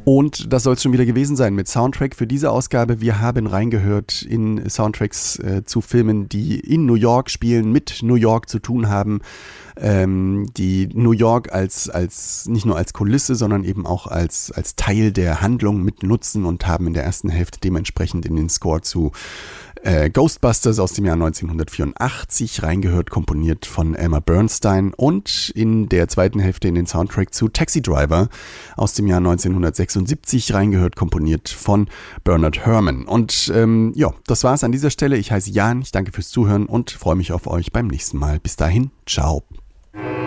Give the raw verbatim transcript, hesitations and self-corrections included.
Und das soll es schon wieder gewesen sein mit Soundtrack für diese Ausgabe. Wir haben reingehört in Soundtracks äh, zu Filmen, die in New York spielen, mit New York zu tun haben, ähm, die New York als, als nicht nur als Kulisse, sondern eben auch als, als Teil der Handlung mit nutzen und haben in der ersten Hälfte dementsprechend in den Score zu äh, Ghostbusters aus dem Jahr neunzehnhundertvierundachtzig reingehört, komponiert von Elmer Bernstein, und in der zweiten Hälfte in den Soundtrack zu Taxi Driver aus dem Jahr neunzehnhundertsechsundsiebzig reingehört, komponiert von Bernard Herrmann. Und ähm, ja, das war's an dieser Stelle. Ich heiße Jan, ich danke fürs Zuhören und freue mich auf euch beim nächsten Mal. Bis dahin, ciao.